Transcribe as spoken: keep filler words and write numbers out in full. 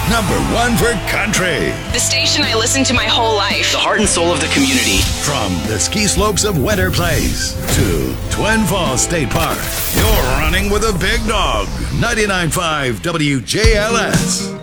Number one for country. The station I listened to my whole life. The heart and soul of the community. From the ski slopes of Winter Place to Twin Falls State Park, you're running with a big dog. ninety-nine point five W J L S.